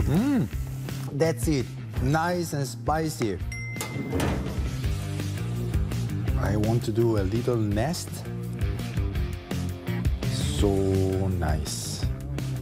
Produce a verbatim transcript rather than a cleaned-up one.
Mmm, that's it. Nice and spicy. I want to do a little nest. So nice.